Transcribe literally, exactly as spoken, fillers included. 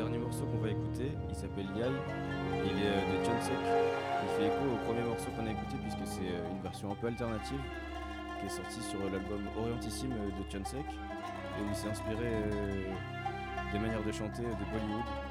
dernier morceau qu'on va écouter, il s'appelle Yai, et il est euh, de Johnsek. Il fait écho au premier morceau qu'on a écouté puisque c'est euh, une version un peu alternative qui est sortie sur l'album Orientissime de Johnsek et où il s'est inspiré euh, des manières de chanter de Bollywood.